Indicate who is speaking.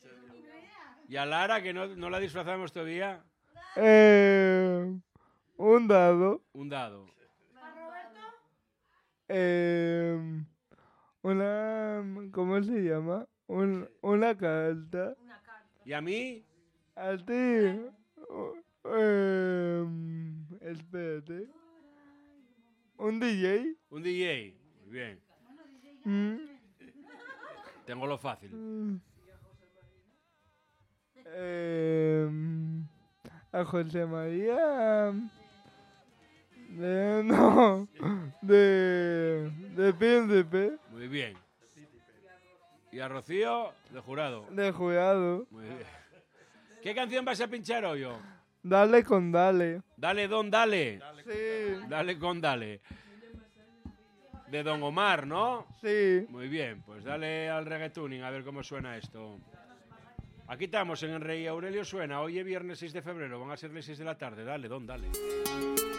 Speaker 1: ¿Y a Lara, que no la disfrazamos todavía?
Speaker 2: Un dado.
Speaker 1: Un dado.
Speaker 3: ¿A Roberto?
Speaker 2: ¿Cómo se llama? Una carta.
Speaker 3: Una carta.
Speaker 1: ¿Y a mí?
Speaker 2: A ti. Espérate. Un DJ.
Speaker 1: Un DJ. Muy bien.
Speaker 2: Mm.
Speaker 1: Tengo lo fácil.
Speaker 2: A José María. De Príncipe.
Speaker 1: Muy bien. ¿Y a Rocío? De jurado.
Speaker 2: De jurado.
Speaker 1: Muy bien. ¿Qué canción vas a pinchar hoy?
Speaker 2: Dale con dale.
Speaker 1: Dale, Don, dale.
Speaker 2: Sí.
Speaker 1: Dale con dale. De Don Omar, ¿no?
Speaker 2: Sí.
Speaker 1: Muy bien, pues dale al reggaetuning a ver cómo suena esto. Aquí estamos en el Rey Aurelio Suena. Hoy es viernes 6 de febrero, van a ser las 6 de la tarde. Dale, Don, dale.